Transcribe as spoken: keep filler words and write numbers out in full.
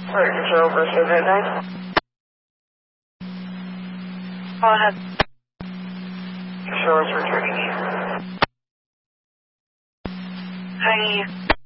Alright, control over seven eight nine. Go ahead. Control is returning. Hi.